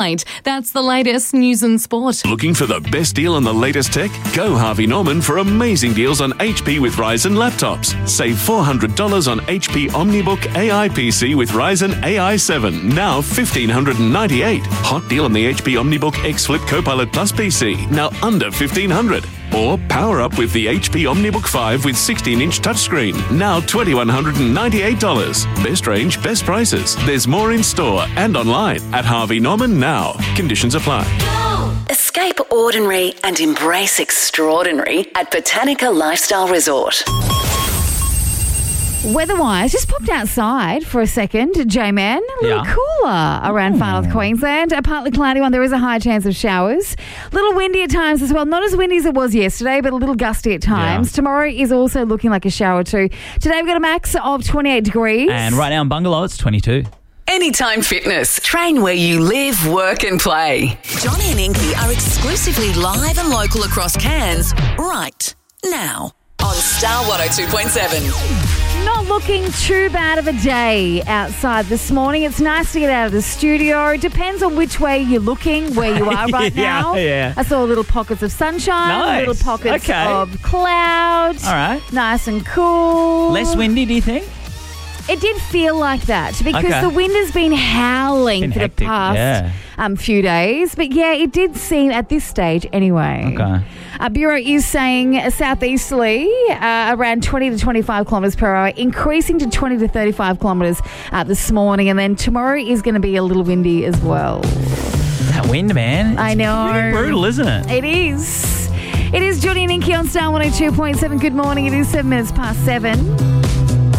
That's the latest news and sport. Looking for the best deal on the latest tech? Go Harvey Norman for amazing deals on HP with Ryzen laptops. Save $400 on HP OmniBook AI PC with Ryzen AI 7, now $1,598. Hot deal on the HP OmniBook X Flip Copilot Plus PC, now under $1,500. Or power up with the HP OmniBook 5 with 16-inch touchscreen, now $2,198. Best range, best prices. There's more in store and online at Harvey Norman now. Conditions apply. Escape ordinary and embrace extraordinary at Botanica Lifestyle Resort. Weather-wise, just popped outside for a second, J-Man. A little cooler around Far North Queensland. A partly cloudy one. There is a high chance of showers. A little windy at times as well. Not as windy as it was yesterday, but a little gusty at times. Yeah. Tomorrow is also looking like a shower too. Today we've got a max of 28 degrees. And right now in Bungalow, it's 22. Anytime Fitness. Train where you live, work and play. Johnny and Inky are exclusively live and local across Cairns right now on Star 102.7. Not looking too bad of a day outside this morning. It's nice to get out of the studio. It depends on which way you're looking, where you are right now. Yeah. I saw little pockets of sunshine, Nice. little pockets Okay. of clouds. All right. Nice and cool. Less windy, do you think? It did feel like that because Okay. the wind has been howling Been for hectic, the past few days. But yeah, it did seem at this stage anyway. Okay. Bureau is saying southeasterly around 20 to 25 kilometres per hour, increasing to 20 to 35 kilometres this morning. And then tomorrow is going to be a little windy as well. That wind, man. I know. Pretty brutal, isn't it? It is. It is Johnny and Inky on Star 102.7. Good morning. It is 7 minutes past 7.